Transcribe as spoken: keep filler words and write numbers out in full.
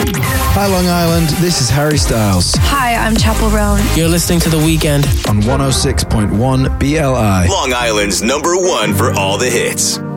Hi Long Island, this is Harry Styles. Hi, I'm Chapel Roan. You're listening to The Weekend on one oh six point one B L I. Long Island's number one for all the hits.